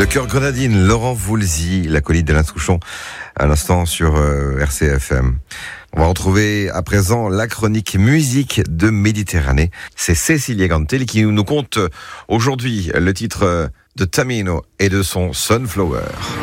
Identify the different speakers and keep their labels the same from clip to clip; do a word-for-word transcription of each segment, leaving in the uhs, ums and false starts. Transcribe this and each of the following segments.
Speaker 1: Le Cœur Grenadine, Laurent Voulzy, l'acolyte d'Alain Souchon, à l'instant sur euh, R C F M. On va retrouver à présent la chronique musique de Méditerranée. C'est Cécilia Gantelli qui nous conte aujourd'hui le titre de Tamino et de son Sunflower.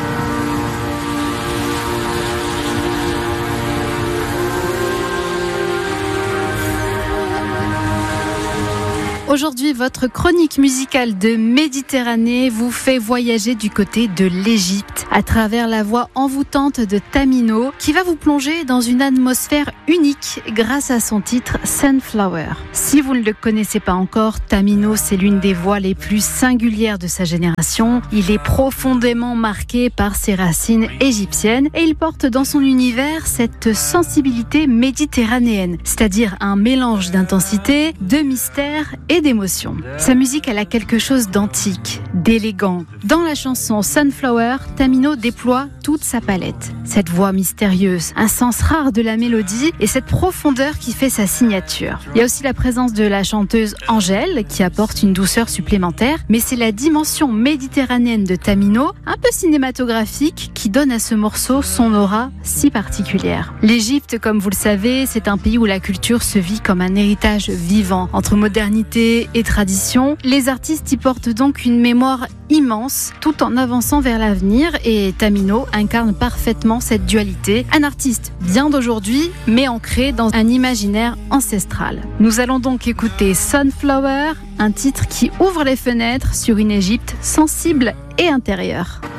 Speaker 2: Aujourd'hui, votre chronique musicale de Méditerranée vous fait voyager du côté de l'Égypte à travers la voix envoûtante de Tamino qui va vous plonger dans une atmosphère unique grâce à son titre Sunflower. Si vous ne le connaissez pas encore, Tamino, c'est l'une des voix les plus singulières de sa génération. Il est profondément marqué par ses racines égyptiennes et il porte dans son univers cette sensibilité méditerranéenne, c'est-à-dire un mélange d'intensité, de mystère et d'émotion. Sa musique, elle a quelque chose d'antique, d'élégant. Dans la chanson Sunflower, Tamino déploie toute sa palette. Cette voix mystérieuse, un sens rare de la mélodie et cette profondeur qui fait sa signature. Il y a aussi la présence de la chanteuse Angèle qui apporte une douceur supplémentaire, mais c'est la dimension méditerranéenne de Tamino, un peu cinématographique, qui donne à ce morceau son aura si particulière. L'Égypte, comme vous le savez, c'est un pays où la culture se vit comme un héritage vivant, entre modernité et tradition. Les artistes y portent donc une mémoire immense, tout en avançant vers l'avenir, et Tamino incarne parfaitement cette dualité. Un artiste bien d'aujourd'hui, mais ancré dans un imaginaire ancestral. Nous allons donc écouter Sunflower, un titre qui ouvre les fenêtres sur une Égypte sensible et intérieure.